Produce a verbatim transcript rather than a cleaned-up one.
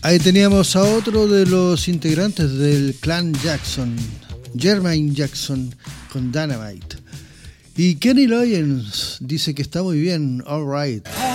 Ahí teníamos a otro de los integrantes del clan Jackson, Jermaine Jackson, con Dynamite. Y Kenny Loggins dice que está muy bien, all right.